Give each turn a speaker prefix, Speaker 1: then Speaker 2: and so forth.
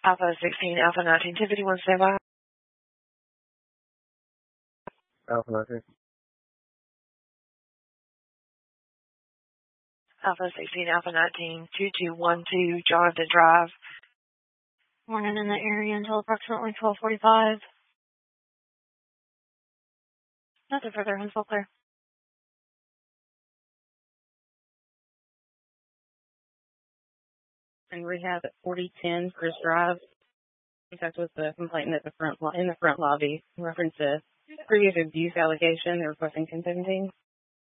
Speaker 1: Alpha 16, Alpha 19, Tiffany 1 standby.
Speaker 2: Alpha 19.
Speaker 1: Alpha 16, Alpha 19, 2212, Jonathan Drive.
Speaker 3: Morning in the area until approximately 12:45. Nothing further, Huntsville clear.
Speaker 4: And rehab at 4010 Chris Drive. Contact with the complainant at in the front lobby. In reference to previous abuse allegation, they're requesting 1017.